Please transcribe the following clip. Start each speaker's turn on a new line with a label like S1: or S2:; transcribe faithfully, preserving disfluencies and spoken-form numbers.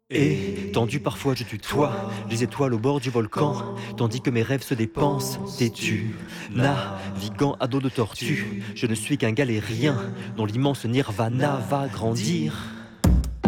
S1: Et tendu parfois je tutoie les étoiles au bord du volcan, tandis que mes rêves se dépensent, têtu, naviguant à dos de tortue. Je ne suis qu'un galérien dont l'immense nirvana va grandir.